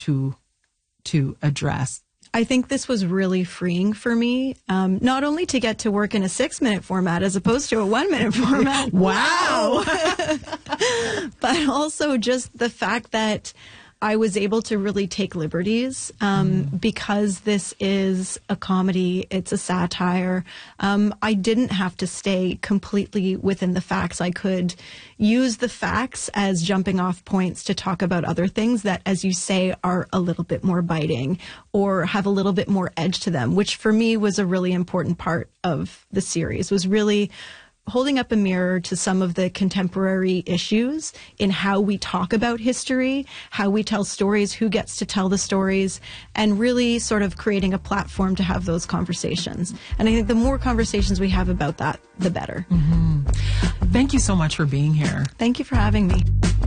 to address. I think this was really freeing for me, not only to get to work in a 6-minute format as opposed to a 1-minute format. Wow. But also just the fact that I was able to really take liberties because this is a comedy. It's a satire. I didn't have to stay completely within the facts. I could use the facts as jumping off points to talk about other things that, as you say, are a little bit more biting or have a little bit more edge to them, which for me was a really important part of the series, was really holding up a mirror to some of the contemporary issues in how we talk about history, how we tell stories, who gets to tell the stories, and really sort of creating a platform to have those conversations. And I think the more conversations we have about that, the better. Mm-hmm. Thank you so much for being here. Thank you for having me.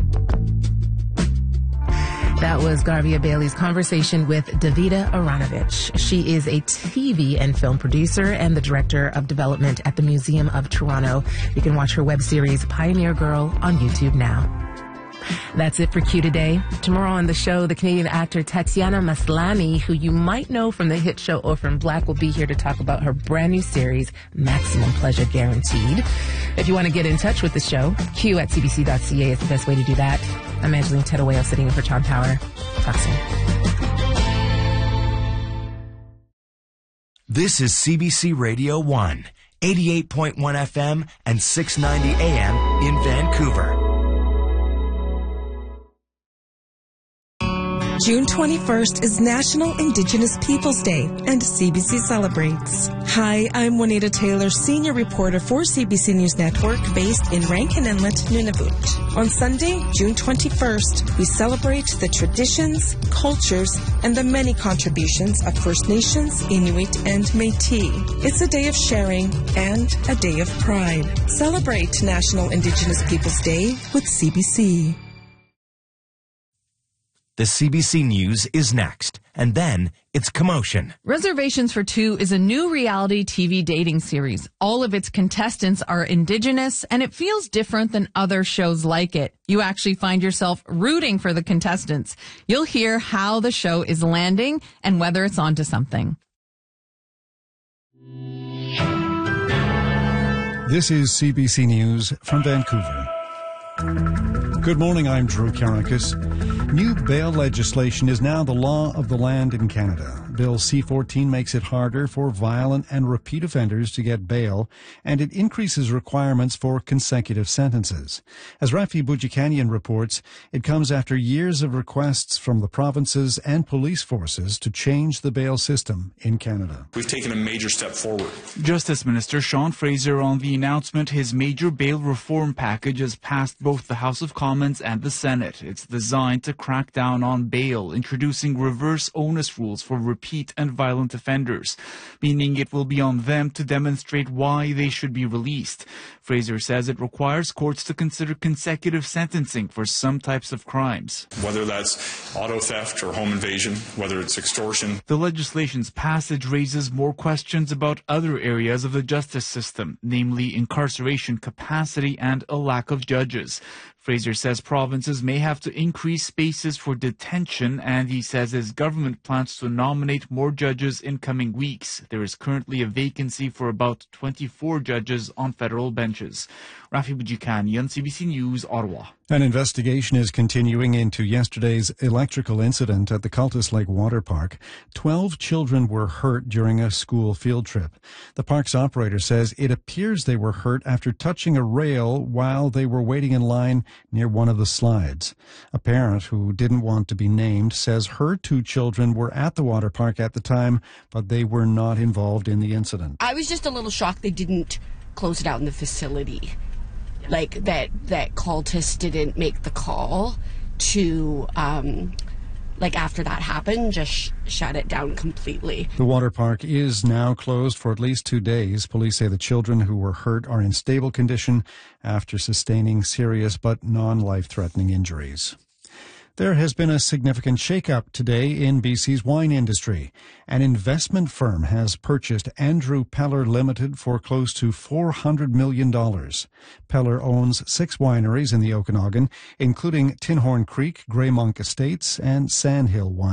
That was Garvia Bailey's conversation with Davida Aranovich. She is a TV and film producer and the director of development at the Museum of Toronto. You can watch her web series Pioneer Girl on YouTube now. That's it for Q today. Tomorrow on the show, the Canadian actor Tatiana Maslany, who you might know from the hit show Orphan Black, will be here to talk about her brand new series, Maximum Pleasure Guaranteed. If you want to get in touch with the show, q@cbc.ca is the best way to do that. I'm Angeline Tettaway, sitting in for Tom Power. Talk soon. This is CBC Radio 1, 88.1 FM and 690 AM in Vancouver. June 21st is National Indigenous Peoples Day, and CBC celebrates. Hi, I'm Juanita Taylor, senior reporter for CBC News Network, based in Rankin Inlet, Nunavut. On Sunday, June 21st, we celebrate the traditions, cultures, and the many contributions of First Nations, Inuit, and Métis. It's a day of sharing and a day of pride. Celebrate National Indigenous Peoples Day with CBC. The CBC News is next, and then it's Commotion. Reservations for Two is a new reality TV dating series. All of its contestants are Indigenous, and it feels different than other shows like it. You actually find yourself rooting for the contestants. You'll hear how the show is landing and whether it's onto something. This is CBC News from Vancouver. Good morning, I'm Drew Karakis. New bail legislation is now the law of the land in Canada. Bill C-14 makes it harder for violent and repeat offenders to get bail, and it increases requirements for consecutive sentences. As Rafi Boudjikanian reports, it comes after years of requests from the provinces and police forces to change the bail system in Canada. We've taken a major step forward. Justice Minister Sean Fraser on the announcement his major bail reform package has passed both the House of Commons and the Senate. It's designed to crack down on bail, introducing reverse onus rules for repeat and violent offenders, meaning it will be on them to demonstrate why they should be released. Fraser says it requires courts to consider consecutive sentencing for some types of crimes. Whether that's auto theft or home invasion, whether it's extortion. The legislation's passage raises more questions about other areas of the justice system, namely incarceration capacity and a lack of judges. Fraser says provinces may have to increase spaces for detention, and he says his government plans to nominate more judges in coming weeks. There is currently a vacancy for about 24 judges on federal benches. Rafi Boudjikanian, CBC News, Ottawa. An investigation is continuing into yesterday's electrical incident at the Cultus Lake Water Park. 12 children were hurt during a school field trip. The park's operator says it appears they were hurt after touching a rail while they were waiting in line near one of the slides. A parent who didn't want to be named says her 2 children were at the water park at the time, but they were not involved in the incident. I was just a little shocked they didn't close it out in the facility. Like that Cultus didn't make the call to, after that happened, just shut it down completely. The water park is now closed for at least 2 days. Police say the children who were hurt are in stable condition after sustaining serious but non-life-threatening injuries. There has been a significant shakeup today in BC's wine industry. An investment firm has purchased Andrew Peller Limited for close to $400 million. Peller owns 6 wineries in the Okanagan, including Tinhorn Creek, Grey Monk Estates, and Sandhill Wine.